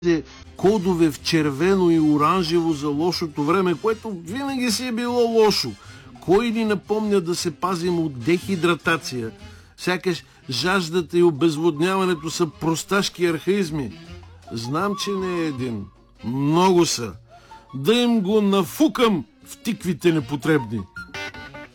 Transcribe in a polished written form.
кодове в червено и оранжево за лошото време, което винаги си е било лошо. Кой ни напомня да се пазим от дехидратация? Сякаш жаждата и обезводняването са просташки архаизми. Знам, че не е един. Много са. Да им го нафукам в тиквите непотребни.